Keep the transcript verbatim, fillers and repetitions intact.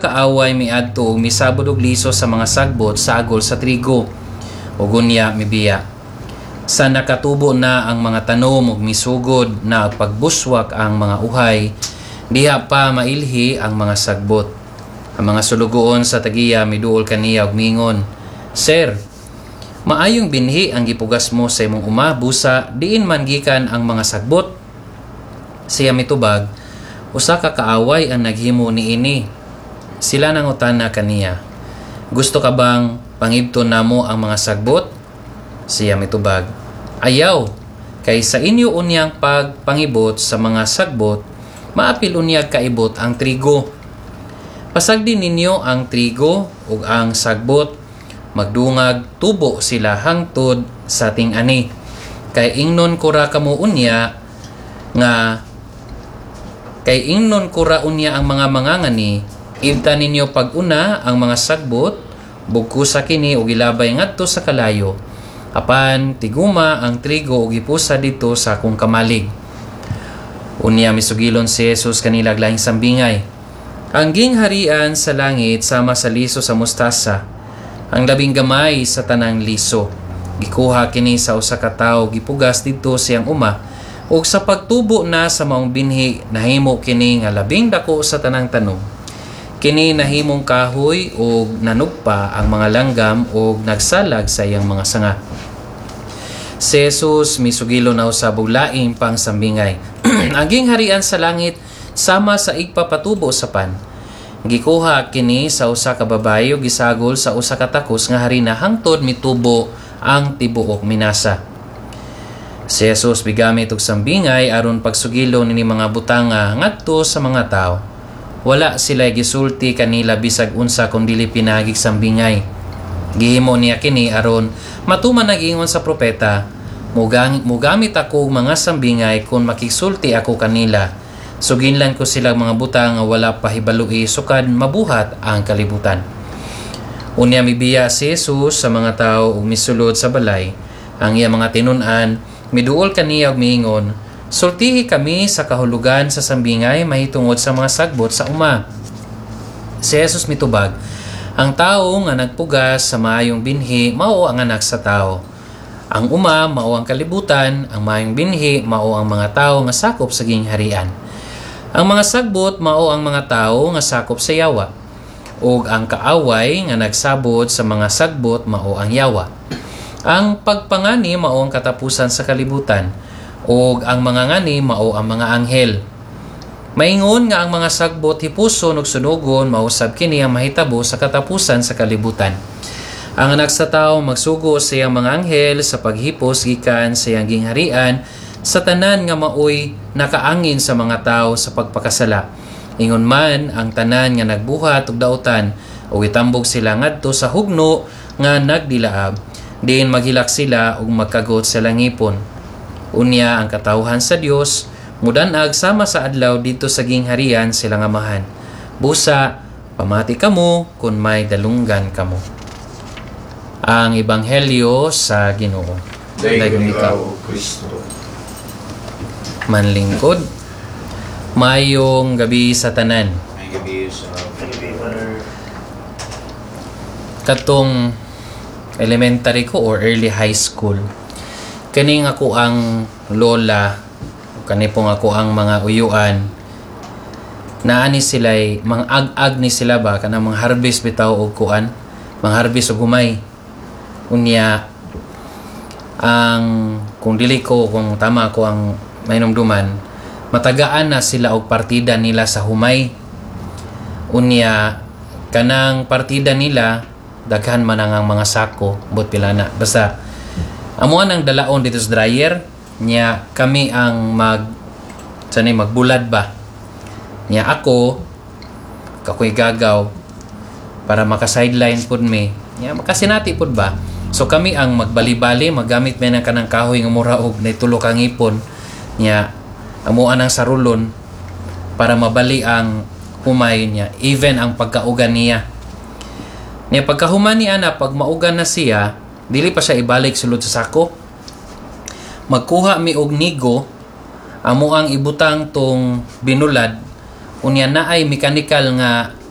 kaaway miadto og misabod og liso sa mga sagbot sa agol sa trigo. Ug unya mibiya. Sa nakatubo na ang mga tanom ug misugod na pagbuswak ang mga uhay, diha pa mailhi ang mga sagbot. Ang mga sulugoon sa tagiya miduol kaniya og mingon, "Sir, maayong binhi ang gipugas mo sa imong uma, busa diin man gikan ang mga sagbot." Siya mitubag, "Usa ka kaaway ang naghimo niini." Sila nangutana kaniya, "Gusto ka bang pangibton namo ang mga sagbot?" Siya mitubag, "Ayaw, kay sa inyo unyang pagpangibot sa mga sagbot, maapil unyag kaibot ang trigo. Pasagdi ninyo ang trigo ug ang sagbot, magdungag tubo sila hangtod sa ting-ani. Kay ingnon ko ra kamo unya nga kay ingnon ko ra unya ang mga mangangani, ibta ninyo pag-una ang mga sagbot, bugkusa kini ug ilabay ngadto sa kalayo. Apan tiguma ang trigo ug ipusa dito sa akong kamalig." Unya misugilon si Jesus kanila laing sambingay, "Ang gingharian sa langit sama sa liso sa mustasa, ang labing gamay sa tanang liso. Gikuha kini sa usa ka tawo, gipugas dito siyang uma, ug sa pagtubo na sa maong binhi, nahimo kini nga labing dako sa tanang tanom. Kini nahimong kahoy ug nanugpa ang mga langgam ug nagsalag sa iyang mga sanga." Si Jesus misugilon na usab og laing pang sambingay, "Ang gingharian sa langit sama sa igpapatubo sa pan. Gikuha kini sa usa ka babaye ug gisagol sa usa ka takos nga harina hangtod mitubo ang tibuok minasa." Si Jesus bigamit og sambingay aron pagsugilon nini mga butanga ngadto sa mga tao. Wala sila gisulti kanila bisag unsa kun dili pinagig sambingay. Gihimo niya kini aron matuman nag-ingon sa propeta, "Mugang mugamit ako og mga sambingay kun makigsulti ako kanila. Suginlan ko sila mga butang nga wala pahibaloi sukad mabuhat ang kalibutan." Unya mibiya si Jesus sa mga tao ug misulod sa balay. Ang iya mga tinun-an miduol kaniya og miingon, "Sultihi kami sa kahulugan sa sambingay mahitungod sa mga sagbot sa uma." Si Jesus mitubag, "Ang tao nga nagpugas sa maayong binhi mao ang anak sa tao. Ang uma mao ang kalibutan, ang maayong binhi mao ang mga tao nga sakop sa gingharian. Ang mga sagbot mao ang mga tao nga sakop sa yawa, ug ang kaaway nga nagsabot sa mga sagbot mao ang yawa. Ang pagpangani mao ang katapusan sa kalibutan, ug ang mga ngani mao ang mga anghel. Maingon nga ang mga sagbot hipuson ug sunugon mausab kini ang mahitabo sa katapusan sa kalibutan. Ang anak sa tawo magsugo sa iyang mga anghel sa paghipos gikan sa iyang gingharian sa tanan nga maoy nakaangin sa mga tawo sa pagpakasala. Ingon man ang tanan nga nagbuhat og dautan ug itambog sila ngadto sa hugno nga nagdilaab, diin maghilak sila ug magkagot sa langipon. Unya ang katawhan sa Dios mudan-ag sama sa adlaw dito sa gingharian silang amahan. Busa, pamati kamo kung may dalunggan kamo." Ang Ebanghelyo sa Ginoo. Dayon ikaw, Kristo. Manlingkod. Mayong gabi sa tanan. May gabi sa Katong elementary ko or early high school, kaning ako ang lola, kani pong ako ang mga uyuan, naani sila'y mga ag-ag ni sila ba kanang mga harvest bitaw og kuan, mga harvest og humay. Unya ang kung dili ko kung tama ko ang mainumduman, matagaan na sila og partida nila sa humay. Unya kanang partida nila daghan man ang mga sako bot pila na, basta amo ang dalaon dito sa dryer nya kami ang mag sanay magbulad ba nya ako kakoy gagaw para maka sideline pud mi nya makasinati pud ba, so kami ang magbali-bali magamit may ng kanang kahoy nga mura og naitulo ka ngipon nya amuan ang sarulon para mabali ang humay niya, even ang pagkaugan niya. Niya pagkahuman niya na pag maugan na siya, dili pa siya ibalik sulod sa sako. Magkuha mi og nigo, amo ang ibutang tong binulad, unya na ay mechanical nga